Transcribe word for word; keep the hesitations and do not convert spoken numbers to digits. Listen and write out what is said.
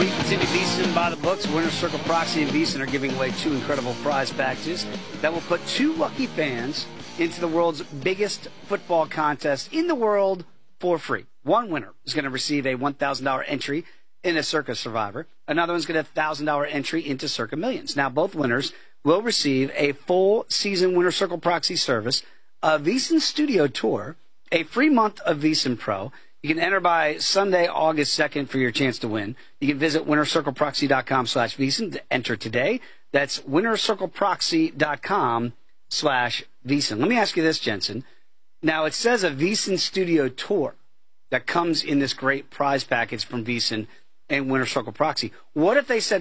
We continue VEASAN by the books. Winner Circle Proxy and VEASAN are giving away two incredible prize packages that will put two lucky fans into the world's biggest football contest in the world for free. One winner is going to receive a one thousand dollars entry in a Circa Survivor. Another one's going to have a one thousand dollars entry into Circa Millions. Now, both winners will receive a full season Winner Circle Proxy service, a VEASAN Studio Tour, a free month of VEASAN Pro. You can enter by Sunday, August second for your chance to win. You can visit winnercircleproxy.com slash VEASAN to enter today. That's winnercircleproxy.com slash VEASAN. Let me ask you this, Jensen. Now, it says a VEASAN Studio Tour that comes in this great prize package from VEASAN and Winner Circle Proxy. What if they said